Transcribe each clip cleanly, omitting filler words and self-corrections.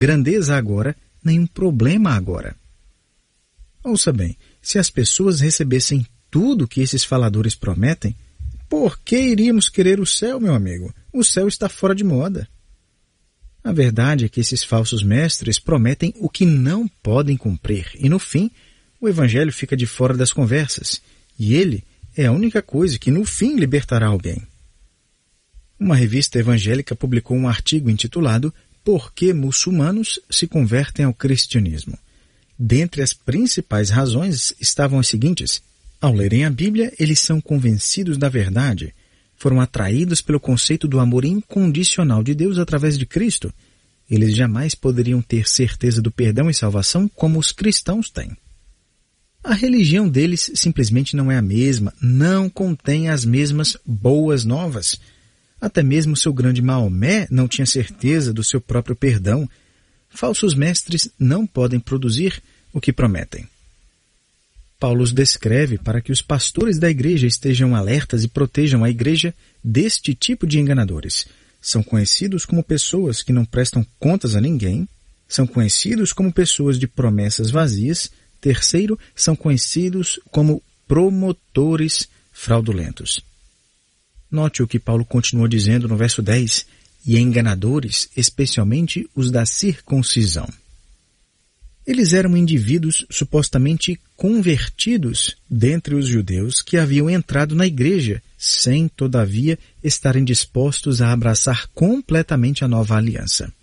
grandeza agora, nenhum problema agora. Ouça bem, se as pessoas recebessem tudo que esses faladores prometem, por que iríamos querer o céu, meu amigo? O céu está fora de moda. A verdade é que esses falsos mestres prometem o que não podem cumprir, e no fim, o evangelho fica de fora das conversas, e ele é a única coisa que no fim libertará alguém. Uma revista evangélica publicou um artigo intitulado Por que muçulmanos se convertem ao cristianismo? Dentre as principais razões estavam as seguintes: ao lerem a Bíblia, eles são convencidos da verdade, foram atraídos pelo conceito do amor incondicional de Deus através de Cristo. Eles jamais poderiam ter certeza do perdão e salvação como os cristãos têm. A religião deles simplesmente não é a mesma, não contém as mesmas boas novas. Até mesmo seu grande Maomé não tinha certeza do seu próprio perdão. Falsos mestres não podem produzir o que prometem. Paulo os descreve para que os pastores da igreja estejam alertas e protejam a igreja deste tipo de enganadores. São conhecidos como pessoas que não prestam contas a ninguém, são conhecidos como pessoas de promessas vazias. Terceiro, são conhecidos como promotores fraudulentos. Note o que Paulo continuou dizendo no verso 10, e enganadores, especialmente os da circuncisão. Eles eram indivíduos supostamente convertidos dentre os judeus que haviam entrado na igreja, sem, todavia, estarem dispostos a abraçar completamente a nova aliança.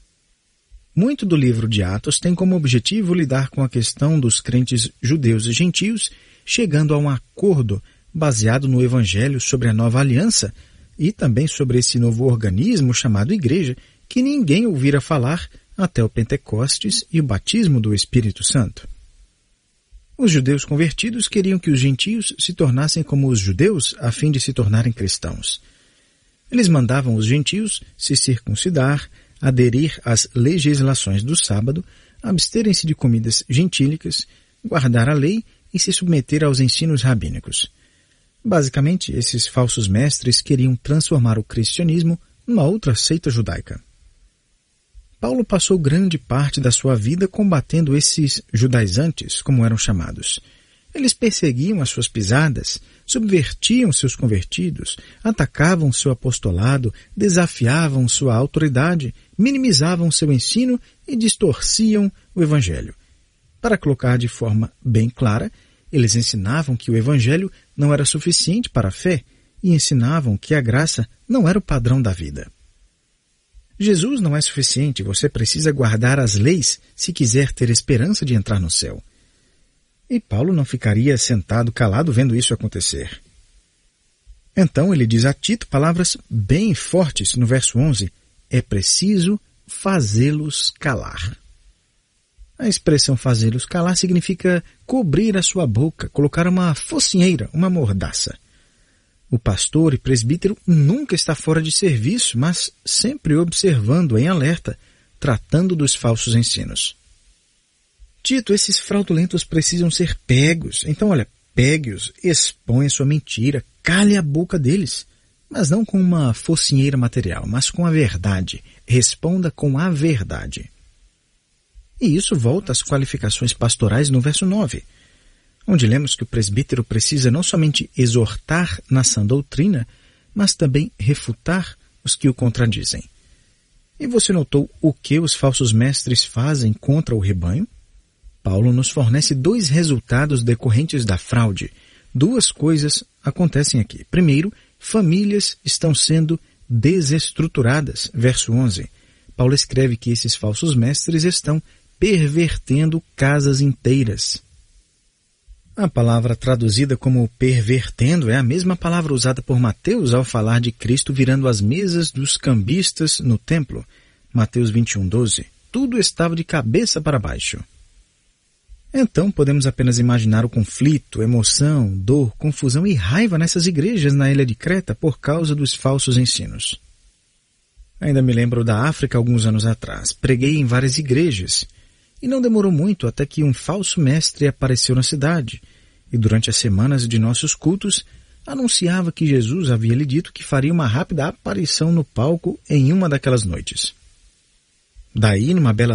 Muito do livro de Atos tem como objetivo lidar com a questão dos crentes judeus e gentios, chegando a um acordo baseado no Evangelho sobre a nova aliança e também sobre esse novo organismo chamado Igreja, que ninguém ouvira falar até o Pentecostes e o batismo do Espírito Santo. Os judeus convertidos queriam que os gentios se tornassem como os judeus a fim de se tornarem cristãos. Eles mandavam os gentios se circuncidar, aderir às legislações do sábado, absterem-se de comidas gentílicas, guardar a lei e se submeter aos ensinos rabínicos. Basicamente, esses falsos mestres queriam transformar o cristianismo numa outra seita judaica. Paulo passou grande parte da sua vida combatendo esses judaizantes, como eram chamados. Eles perseguiam as suas pisadas, subvertiam seus convertidos, atacavam seu apostolado, desafiavam sua autoridade, minimizavam seu ensino e distorciam o Evangelho. Para colocar de forma bem clara, eles ensinavam que o Evangelho não era suficiente para a fé e ensinavam que a graça não era o padrão da vida. Jesus não é suficiente, você precisa guardar as leis se quiser ter esperança de entrar no céu. E Paulo não ficaria sentado calado vendo isso acontecer. Então ele diz a Tito palavras bem fortes no verso 11, é preciso fazê-los calar. A expressão fazê-los calar significa cobrir a sua boca, colocar uma focinheira, uma mordaça. O pastor e presbítero nunca está fora de serviço, mas sempre observando em alerta, tratando dos falsos ensinos. Tito, esses fraudulentos precisam ser pegos. Então, olha, pegue-os, expõe a sua mentira, cale a boca deles. Mas não com uma focinheira material, mas com a verdade. Responda com a verdade. E isso volta às qualificações pastorais no verso 9, onde lemos que o presbítero precisa não somente exortar na sã doutrina, mas também refutar os que o contradizem. E você notou o que os falsos mestres fazem contra o rebanho? Paulo nos fornece 2 resultados decorrentes da fraude. 2 coisas acontecem aqui. Primeiro, famílias estão sendo desestruturadas. Verso 11. Paulo escreve que esses falsos mestres estão pervertendo casas inteiras. A palavra traduzida como pervertendo é a mesma palavra usada por Mateus ao falar de Cristo virando as mesas dos cambistas no templo. Mateus 21:12. Tudo estava de cabeça para baixo. Então podemos apenas imaginar o conflito, emoção, dor, confusão e raiva nessas igrejas na ilha de Creta por causa dos falsos ensinos. Ainda me lembro da África alguns anos atrás. Preguei em várias igrejas e não demorou muito até que um falso mestre apareceu na cidade e durante as semanas de nossos cultos anunciava que Jesus havia lhe dito que faria uma rápida aparição no palco em uma daquelas noites. Daí, numa bela